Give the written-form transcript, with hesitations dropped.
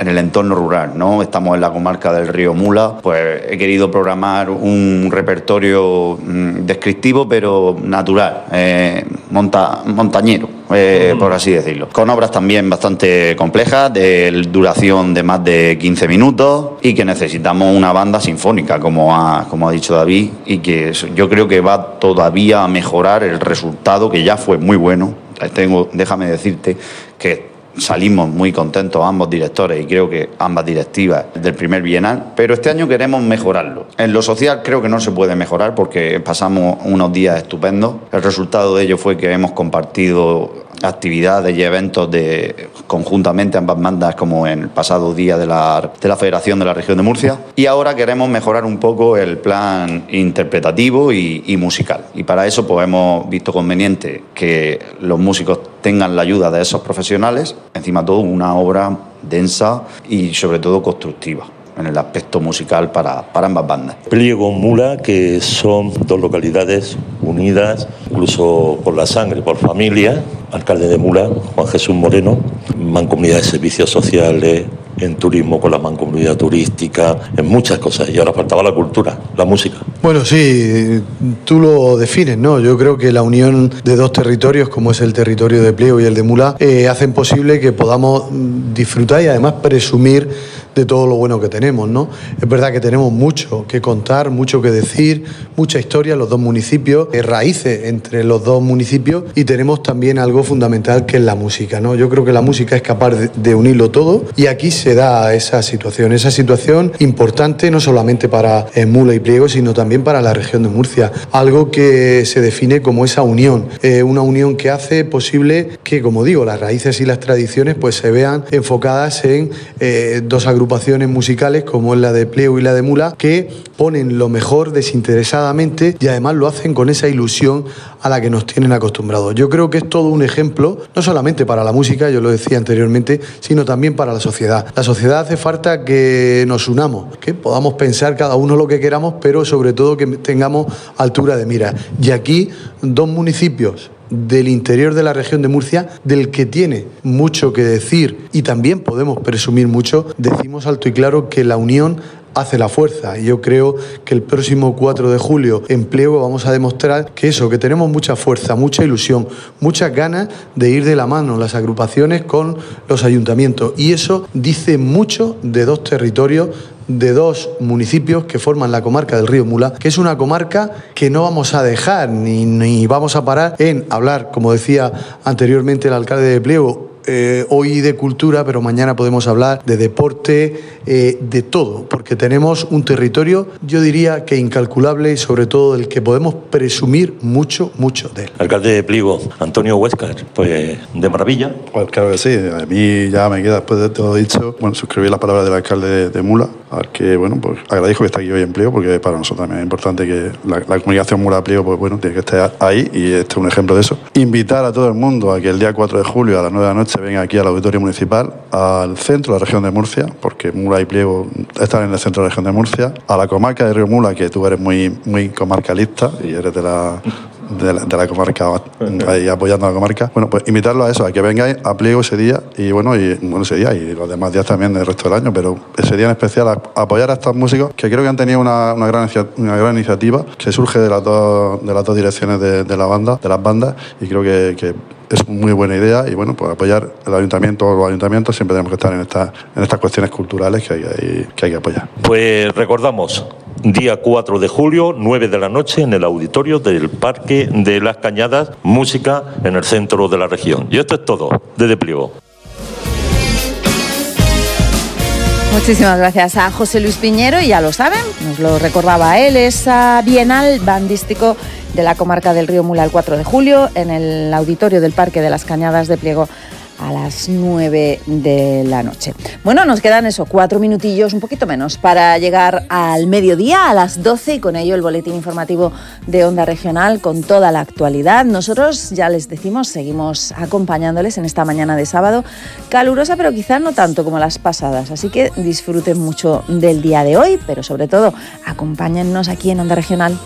en el entorno rural, ¿no? Estamos en la comarca del río Mula, pues he querido programar un repertorio descriptivo pero natural, montañero, por así decirlo. Con obras también bastante complejas, de duración de más de 15 minutos y que necesitamos una banda sinfónica, como ha dicho David, y que yo creo que va todavía a mejorar el resultado, que ya fue muy bueno. Déjame decirte que salimos muy contentos ambos directores y creo que ambas directivas del primer bienal, pero este año queremos mejorarlo. En lo social creo que no se puede mejorar porque pasamos unos días estupendos. El resultado de ello fue que hemos compartido actividades y eventos conjuntamente ambas bandas, como en el pasado día de la Federación de la Región de Murcia, y ahora queremos mejorar un poco el plan interpretativo y musical, y para eso pues hemos visto conveniente que los músicos tengan la ayuda de esos profesionales, encima de todo una obra densa y sobre todo constructiva en el aspecto musical para ambas bandas. Pliego, Mula, que son dos localidades unidas, incluso por la sangre, por familia. Alcalde de Mula, Juan Jesús Moreno, mancomunidad de servicios sociales, en turismo con la mancomunidad turística, en muchas cosas. Y ahora faltaba la cultura, la música. Bueno, sí, tú lo defines, ¿no? Yo creo que la unión de dos territorios, como es el territorio de Pliego y el de Mula, hacen posible que podamos disfrutar y además presumir de todo lo bueno que tenemos, ¿no? Es verdad que tenemos mucho que contar, mucho que decir, mucha historia en los dos municipios, raíces entre los dos municipios, y tenemos también algo fundamental que es la música, ¿no? Yo creo que la música es capaz de unirlo todo, y aquí se da esa situación importante no solamente para Mula y Pliego, sino también para la región de Murcia, algo que se define como esa unión, una unión que hace posible que, como digo, las raíces y las tradiciones pues se vean enfocadas en dos agrupaciones musicales como es la de Pliego y la de Mula, que ponen lo mejor desinteresadamente y además lo hacen con esa ilusión a la que nos tienen acostumbrados. Yo creo que es todo un ejemplo, no solamente para la música, yo lo decía anteriormente, sino también para la sociedad. La sociedad hace falta que nos unamos, que podamos pensar cada uno lo que queramos, pero sobre todo que tengamos altura de mira. Y aquí, dos municipios del interior de la región de Murcia, del que tiene mucho que decir y también podemos presumir mucho, decimos alto y claro que la unión hace la fuerza, y yo creo que el próximo 4 de julio en Pliego vamos a demostrar que tenemos mucha fuerza, mucha ilusión, muchas ganas de ir de la mano las agrupaciones con los ayuntamientos, y eso dice mucho de dos territorios, de dos municipios que forman la comarca del río Mula, que es una comarca que no vamos a dejar ni vamos a parar en hablar, como decía anteriormente el alcalde de Pliego, hoy de cultura, pero mañana podemos hablar de deporte, de todo, porque tenemos un territorio, yo diría que incalculable, y sobre todo del que podemos presumir mucho de él. Alcalde de Pliego, Antonio Huéscar, pues de maravilla. Pues claro que sí, a mí ya me queda, después de todo dicho, suscribir las palabras del alcalde de Mula, al que, pues agradezco que esté aquí hoy en Pliego, porque para nosotros también es importante que la comunicación Mula-Pliego, pues tiene que estar ahí, y este es un ejemplo de eso. Invitar a todo el mundo a que el día 4 de julio a las 9 de la noche venga aquí al Auditorio Municipal, al centro de la región de Murcia, porque Mula y Pliego están en el centro de la región de Murcia, a la comarca de Río Mula, que tú eres muy comarcalista y eres de la comarca, ahí apoyando a la comarca. Bueno, pues invitarlo a eso, a que vengáis a Pliego ese día, y ese día y los demás días también del resto del año, pero ese día en especial a apoyar a estos músicos que creo que han tenido una gran iniciativa que surge de las dos direcciones de la banda, de las bandas, y creo que es muy buena idea, y pues apoyar el ayuntamiento, los ayuntamientos siempre tenemos que estar en estas cuestiones culturales que hay que apoyar. Pues recordamos, día 4 de julio, 9 de la noche, en el auditorio del Parque de las Cañadas, música en el centro de la región. Y esto es todo, desde Pliego. Muchísimas gracias a José Luis Piñero, y ya lo saben, nos lo recordaba él, es bienal bandístico de la comarca del río Mula el 4 de julio en el auditorio del Parque de las Cañadas de Pliego a las 9 de la noche. Bueno, nos quedan 4 minutillos, un poquito menos, para llegar al mediodía, a las 12, y con ello el boletín informativo de Onda Regional con toda la actualidad. Nosotros, ya les decimos, seguimos acompañándoles en esta mañana de sábado, calurosa, pero quizás no tanto como las pasadas, así que disfruten mucho del día de hoy, pero sobre todo, acompáñennos aquí en Onda Regional.